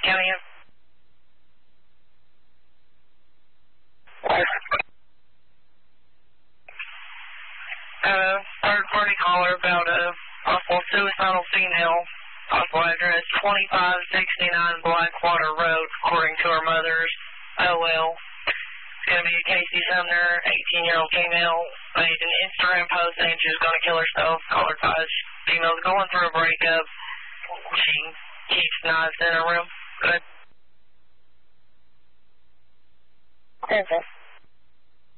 County. Third-party caller about a possible suicidal female. Possible address 2569 Blackwater Road, according to her mother's OL. It's going to be a Casey Sumner, 18-year-old female. Made an Instagram post saying she was going to kill herself. Caller advised female's going through a breakup. She keeps knives in her room. Good. Perfect.